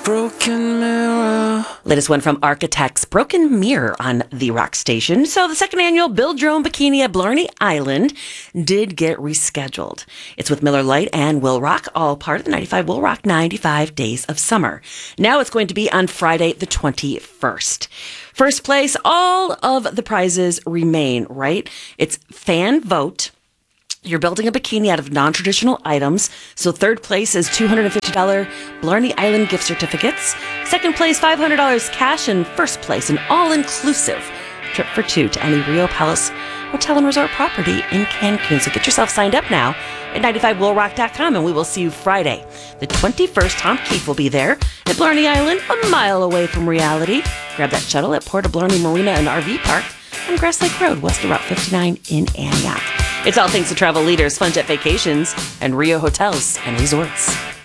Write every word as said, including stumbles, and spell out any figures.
broken mirror. Latest one from Architects, Broken Mirror on the Rock Station. So the second annual Build Your Own Bikini at Blarney Island did get rescheduled. It's with Miller Lite and Will Rock, all part of the ninety-five Will Rock ninety-five Days of Summer. Now it's going to be on Friday the twenty-first. First place, all of the prizes remain, right? It's fan vote. You're building a bikini out of non-traditional items. So third place is two hundred fifty dollars Blarney Island gift certificates. Second place, five hundred dollars cash. And first place, an all-inclusive trip for two to any Rio Palace Hotel and Resort property in Cancun. So get yourself signed up now at ninety-five will rock dot com, and we will see you Friday the twenty-first. Tom Keefe will be there at Blarney Island, a mile away from reality. Grab that shuttle at Port of Blarney Marina and R V Park on Grass Lake Road, west of Route fifty-nine in Antioch. It's all thanks to Travel Leaders, Fun Jet Vacations, and Rio Hotels and Resorts.